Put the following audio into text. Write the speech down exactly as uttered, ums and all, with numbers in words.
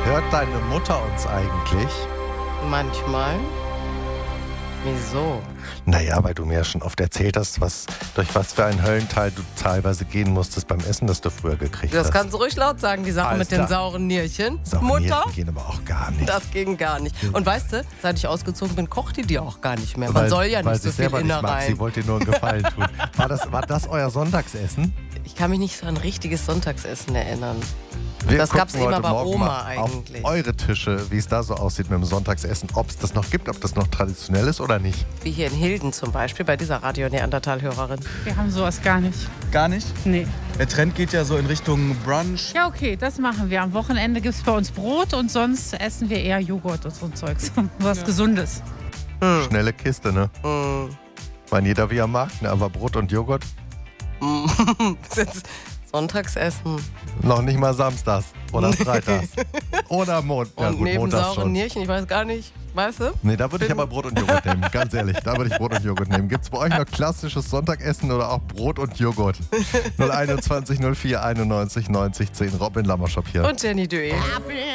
Hört deine Mutter uns eigentlich? Manchmal. Wieso? Naja, weil du mir ja schon oft erzählt hast, was, durch was für ein Höllental du teilweise gehen musstest beim Essen, das du früher gekriegt Das hast. kannst du ruhig laut sagen, die Sache Alles mit den klar. sauren Nierchen. Saure Mutter, Nierchen gehen aber auch gar nicht. das ging gar nicht. Und weißt du, seit ich ausgezogen bin, kocht die dir auch gar nicht mehr. Man weil, soll ja weil nicht so sie viel selber nicht mag. Innereien. Sie wollte dir nur einen Gefallen tun. War das, war das euer Sonntagsessen? Ich kann mich nicht so an ein richtiges Sonntagsessen erinnern. Wir Das gab's gucken immer heute bei Morgen Oma mal eigentlich. auf eure Tische, wie es da so aussieht mit dem Sonntagsessen. Ob es das noch gibt, ob das noch traditionell ist oder nicht. Wie hier in Hilden zum Beispiel, bei dieser Radio-Neandertal-Hörerin. Wir haben sowas gar nicht. Gar nicht? Nee. Der Trend geht ja so in Richtung Brunch. Ja, okay, das machen wir. Am Wochenende gibt es bei uns Brot und sonst essen wir eher Joghurt und so ein Zeugs. Was Ja. Gesundes. Hm. Schnelle Kiste, ne? Hm. Ich meine, jeder wie er mag, ne? Aber Brot und Joghurt Das ist jetzt Sonntagsessen. noch nicht mal samstags oder freitags. Oder Mond. Ja, Und gut, neben montags sauren schon. Nierchen, ich weiß gar nicht, weißt du? Nee, da würde ich Bin- aber Brot und Joghurt nehmen, ganz ehrlich. Da würde ich Brot und Joghurt nehmen. Gibt es bei euch noch klassisches Sonntagessen oder auch Brot und Joghurt? null eins null null vier einundneunzig neunzig zehn Robin Lammershop hier. Und Jenny Döe.